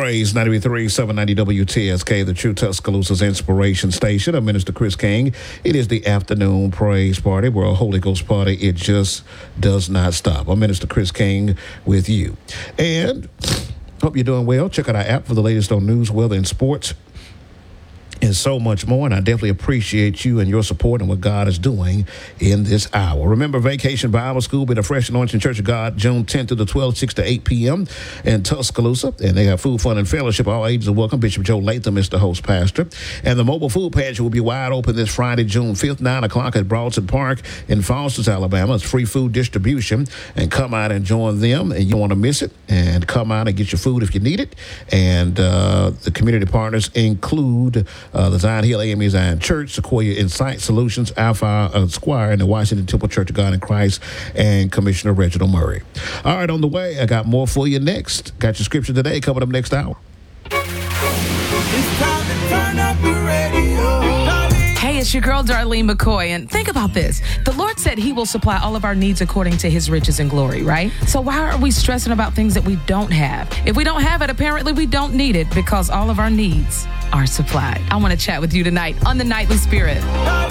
Praise 93.3 790 WTSK, the True Tuscaloosa's inspiration station. I'm Minister Chris King. It is the afternoon praise party. We're a Holy Ghost party. It just does not stop. I'm Minister Chris King with you. And hope you're doing well. Check out our app for the latest on news, weather, and sports, and so much more. And I definitely appreciate you and your support and what God is doing in this hour. Remember, Vacation Bible School be the Fresh Anointing Church of God, June 10th through the 12th, 6 to 8 p.m. in Tuscaloosa. And they have food, fun, and fellowship. All ages are welcome. Bishop Joe Latham is the host pastor. And the mobile food pantry will be wide open this Friday, June 5th, 9 o'clock at Broadson Park in Fosters, Alabama. It's free food distribution. And come out and join them. And you want to miss it. And come out and get your food if you need it. And the community partners include the Zion Hill AME Zion Church, Sequoia Insight Solutions, Alpha Squire, and the Washington Temple Church of God in Christ, and Commissioner Reginald Murray. All right, on the way, I got more for you next. Got your scripture today coming up next hour. It's time to turn up the radio. Hey, it's your girl, Darlene McCoy, and think about this. The Lord said he will supply all of our needs according to his riches and glory, right? So why are we stressing about things that we don't have? If we don't have it, apparently we don't need it, because all of our needs are supplied. I want to chat with you tonight on The Nightly Spirit.